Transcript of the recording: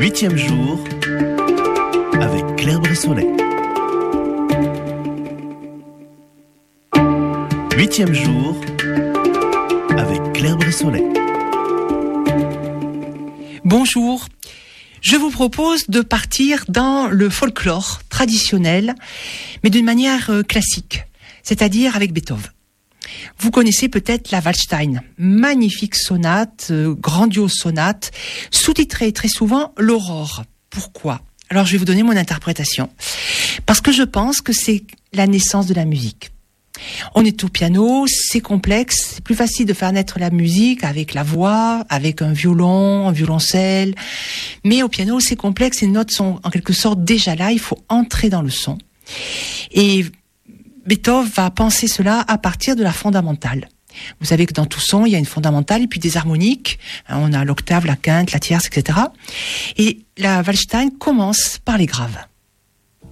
8e jour avec Claire Bressonnet. 8e jour avec Claire Bressonnet. Bonjour, je vous propose de partir dans le folklore traditionnel, mais d'une manière classique, c'est-à-dire avec Beethoven. Vous connaissez peut-être la Waldstein, magnifique sonate, grandiose sonate, sous-titrée très souvent l'Aurore. Pourquoi ? Alors je vais vous donner mon interprétation, parce que je pense que c'est la naissance de la musique. On est au piano, c'est complexe, c'est plus facile de faire naître la musique avec la voix, avec un violon, un violoncelle. Mais au piano, c'est complexe, les notes sont en quelque sorte déjà là, il faut entrer dans le son. Et Beethoven va penser cela à partir de la fondamentale. Vous savez que dans tout son, il y a une fondamentale et puis des harmoniques. On a l'octave, la quinte, la tierce, etc. Et la Waldstein commence par les graves.